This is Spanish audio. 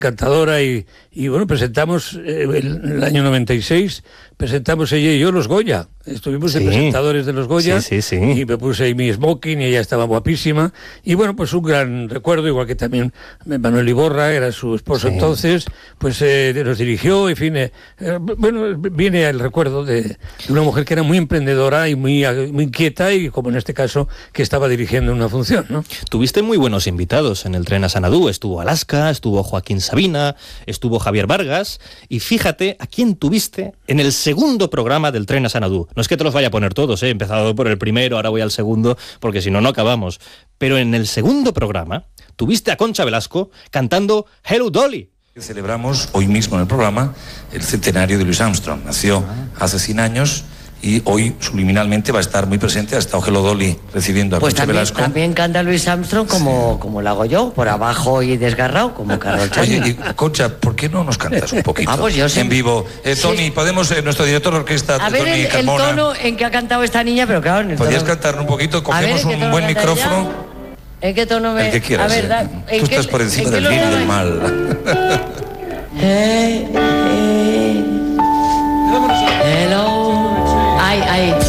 cantadora y bueno, presentamos el año 96, presentamos ella y yo los Goya. Estuvimos de presentadores de los Goya y me puse ahí mi smoking y ella estaba guapísima. Y bueno, pues un gran recuerdo, igual que también Manuel Iborra, era su esposo entonces, pues nos dirigió, en fin, bueno, viene el recuerdo de una mujer que era muy emprendedora y muy inquieta y como en este caso que estaba dirigiendo una función, ¿no? Tuviste muy buenos invitados en el Tren a Sanadú, estuvo Alaska, estuvo Joaquín Sabina, estuvo Javier Vargas y fíjate a quién tuviste en el segundo programa del Tren a Sanadú. No es que te los vaya a poner todos, he empezado por el primero, ahora voy al segundo, porque si no, no acabamos. Pero en el segundo programa tuviste a Concha Velasco cantando Hello Dolly. Celebramos hoy mismo en el programa el centenario de Louis Armstrong. Nació hace 100 años y hoy subliminalmente va a estar muy presente. Ha estado Hello Dolly recibiendo a Concha Velasco. También canta Louis Armstrong como lo hago yo, por abajo y desgarrado, como Carol Channing. Oye, Concha, ¿por qué no nos cantas un poquito pues yo en vivo? Tony, podemos, nuestro director de orquesta, a ver Tony el Carmona, tono en que ha cantado esta niña, pero claro, en el ¿podrías tono... cantar un poquito? Cogemos un buen micrófono. ¿En qué tono me...? El que quieras. A ver, Tú estás por encima del bien y del mal.